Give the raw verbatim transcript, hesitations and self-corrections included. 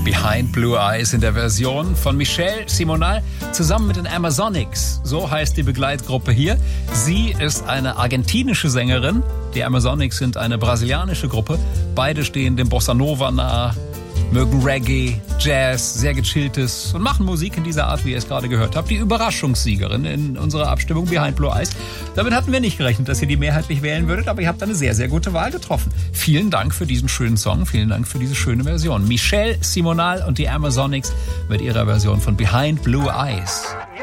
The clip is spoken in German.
Behind Blue Eyes in der Version von Michelle Simonal zusammen mit den Amazonics. So heißt die Begleitgruppe hier. Sie ist eine argentinische Sängerin. Die Amazonics sind eine brasilianische Gruppe. Beide stehen dem Bossa Nova nahe, mögen Reggae, Jazz, sehr gechilltes und machen Musik in dieser Art, wie ihr es gerade gehört habt. Die Überraschungssiegerin in unserer Abstimmung Behind Blue Eyes. Damit hatten wir nicht gerechnet, dass ihr die mehrheitlich wählen würdet, aber ihr habt eine sehr, sehr gute Wahl getroffen. Vielen Dank für diesen schönen Song, vielen Dank für diese schöne Version. Michelle Simonal und die Amazonics mit ihrer Version von Behind Blue Eyes.